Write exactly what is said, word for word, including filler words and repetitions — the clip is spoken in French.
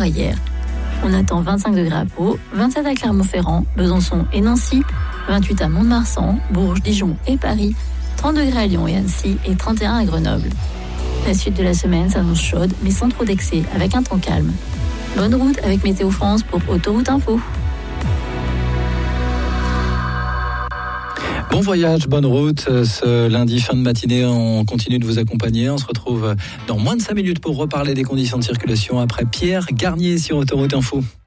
à hier. On attend vingt-cinq degrés à Pau, vingt-sept à Clermont-Ferrand, Besançon et Nancy, vingt-huit à Mont-de-Marsan, Bourges, Dijon et Paris, trente degrés à Lyon et Annecy et trente et un à Grenoble. La suite de la semaine s'annonce chaude, mais sans trop d'excès, avec un temps calme. Bonne route avec Météo France pour Autoroute Info. Bon voyage, bonne route. Ce lundi fin de matinée, on continue de vous accompagner. On se retrouve dans moins de cinq minutes pour reparler des conditions de circulation après Pierre Garnier sur Autoroute Info.